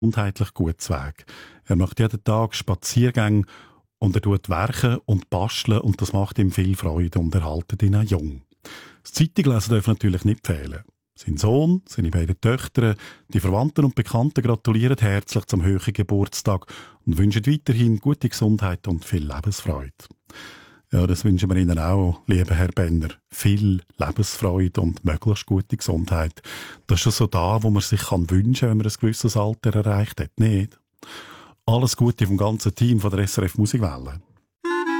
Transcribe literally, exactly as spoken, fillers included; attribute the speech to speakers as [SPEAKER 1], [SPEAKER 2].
[SPEAKER 1] gesundheitlich gutes Weg. Er macht jeden Tag Spaziergänge und er tut werken und basteln und das macht ihm viel Freude und er hält ihn auch jung. Das Zeitunglesen darf natürlich nicht fehlen. Sein Sohn, seine beiden Töchter, die Verwandten und Bekannten gratulieren herzlich zum höheren Geburtstag und wünschen weiterhin gute Gesundheit und viel Lebensfreude. Ja, das wünschen wir Ihnen auch, lieber Herr Benner. Viel Lebensfreude und möglichst gute Gesundheit. Das ist schon so da, wo man sich kann wünschen, wenn man ein gewisses Alter erreicht hat, nicht? Alles Gute vom ganzen Team von der S R F Musikwelle.